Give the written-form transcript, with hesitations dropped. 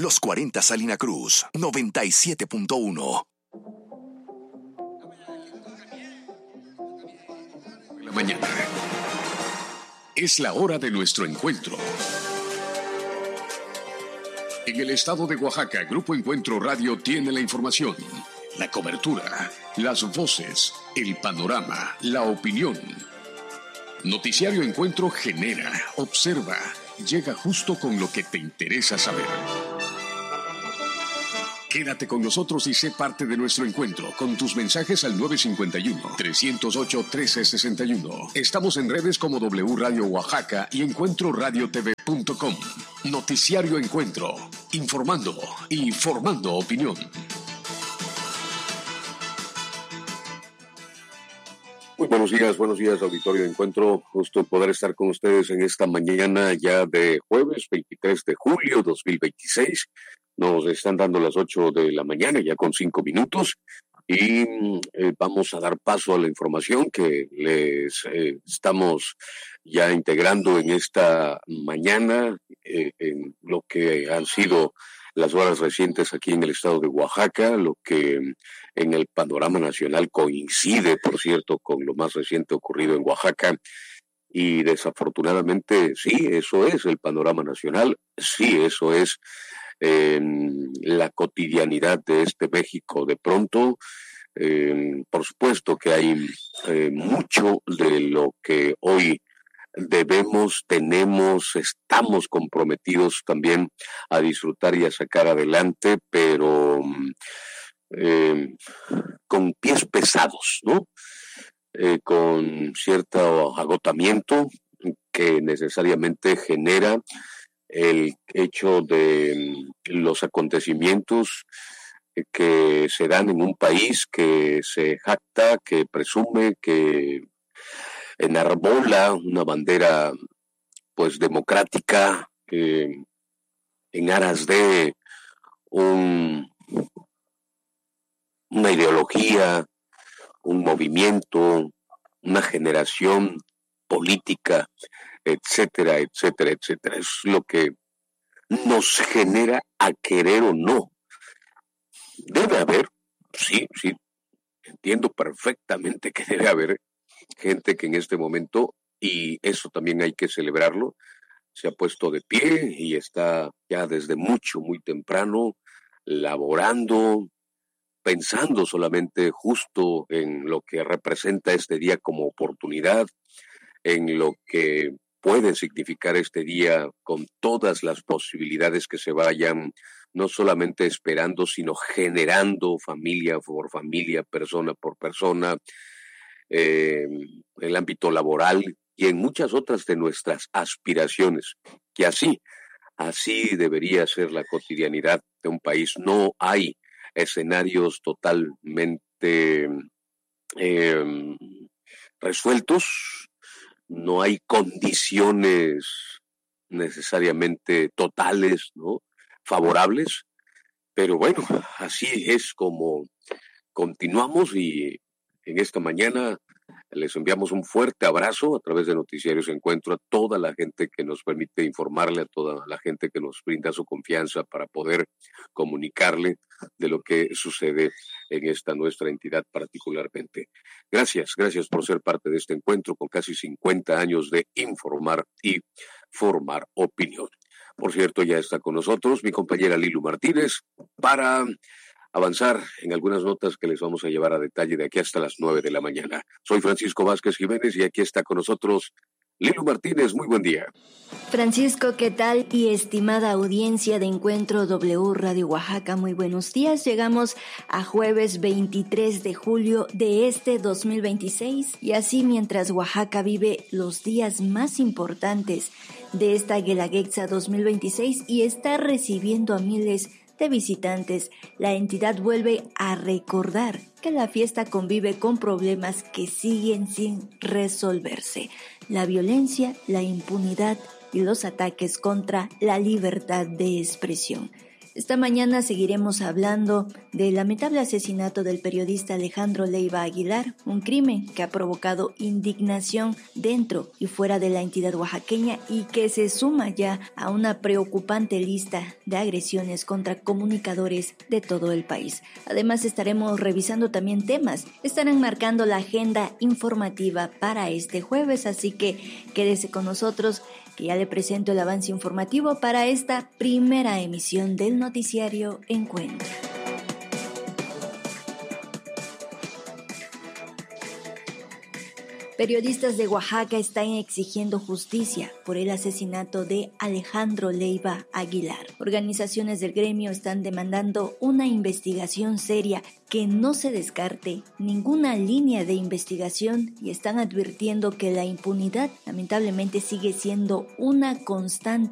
Los 40 Salina Cruz, 97.1. La mañana. Es la hora de nuestro encuentro. En el estado de Oaxaca, Grupo Encuentro Radio tiene la información, la cobertura, las voces, el panorama, la opinión. Noticiario Encuentro genera, observa, llega justo con lo que te interesa saber. Quédate con nosotros y sé parte de nuestro encuentro con tus mensajes al 951-308-1361. Estamos en redes como W Radio Oaxaca y EncuentroRadioTV.com. Noticiario Encuentro, informando y formando opinión. Muy buenos días, auditorio Encuentro. Gusto poder estar con ustedes en esta mañana ya de jueves 23 de julio 2026. Nos están dando las 8 de la mañana, ya con 5 minutos, y vamos a dar paso a la información que les estamos ya integrando en esta mañana, en lo que han sido las horas recientes aquí en el estado de Oaxaca, lo que en el panorama nacional coincide, por cierto, con lo más reciente ocurrido en Oaxaca. Y desafortunadamente, sí, eso es el panorama nacional, sí, eso es la cotidianidad de este México. De pronto, por supuesto que hay mucho de lo que hoy debemos, tenemos, estamos comprometidos también a disfrutar y a sacar adelante, pero con pies pesados, ¿no? Con cierto agotamiento que necesariamente genera el hecho de los acontecimientos que se dan en un país que se jacta, que presume, que enarbola una bandera pues democrática en aras de una ideología, un movimiento, una generación política, etcétera, etcétera, etcétera. Es lo que nos genera a querer o no. Debe haber, sí, entiendo perfectamente que debe haber gente que en este momento, y eso también hay que celebrarlo, se ha puesto de pie y está ya desde muy temprano laborando, pensando solamente justo en lo que representa este día como oportunidad, en lo que puede significar este día con todas las posibilidades que se vayan, no solamente esperando, sino generando familia por familia, persona por persona, en el ámbito laboral y en muchas otras de nuestras aspiraciones, que así debería ser la cotidianidad de un país. No hay escenarios totalmente resueltos, no hay condiciones necesariamente totales, ¿no?, favorables, pero bueno, así es como continuamos y en esta mañana les enviamos un fuerte abrazo a través de Noticiarios Encuentro a toda la gente que nos permite informarle, a toda la gente que nos brinda su confianza para poder comunicarle de lo que sucede en esta nuestra entidad particularmente. Gracias por ser parte de este encuentro con casi 50 años de informar y formar opinión. Por cierto, ya está con nosotros mi compañera Lilu Martínez para avanzar en algunas notas que les vamos a llevar a detalle de aquí hasta las 9 de la mañana. Soy Francisco Vázquez Jiménez y aquí está con nosotros Lilu Martínez. Muy buen día. Francisco, ¿qué tal? Y estimada audiencia de Encuentro W Radio Oaxaca, muy buenos días. Llegamos a jueves 23 de julio de este 2026 y así mientras Oaxaca vive los días más importantes de esta Guelaguetza 2026 y está recibiendo a miles de visitantes, la entidad vuelve a recordar que la fiesta convive con problemas que siguen sin resolverse: la violencia, la impunidad y los ataques contra la libertad de expresión. Esta mañana seguiremos hablando del lamentable asesinato del periodista Alejandro Leiva Aguilar, un crimen que ha provocado indignación dentro y fuera de la entidad oaxaqueña y que se suma ya a una preocupante lista de agresiones contra comunicadores de todo el país. Además, estaremos revisando también temas que estarán marcando la agenda informativa para este jueves, así que quédese con nosotros, que ya le presento el avance informativo para esta primera emisión del noticiario Encuentro. Periodistas de Oaxaca están exigiendo justicia por el asesinato de Alejandro Leiva Aguilar. Organizaciones del gremio están demandando una investigación seria, que no se descarte ninguna línea de investigación, y están advirtiendo que la impunidad lamentablemente sigue siendo una constante